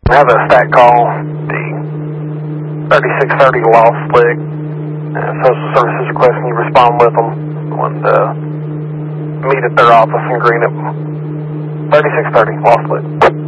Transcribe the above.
Have a stack call, the 3630 lost leg. Social services requesting you respond with them and meet at their office in Greenup. 3630 lost leg.